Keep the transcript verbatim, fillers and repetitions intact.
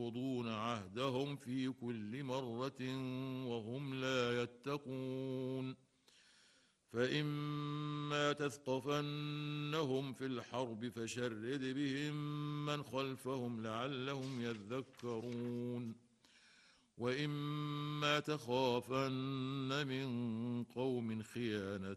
ينقضون عهدهم في كل مرة وهم لا يتقون فإما تثقفنهم في الحرب فشرد بهم من خلفهم لعلهم يذكرون وإما تخافن من قوم خيانة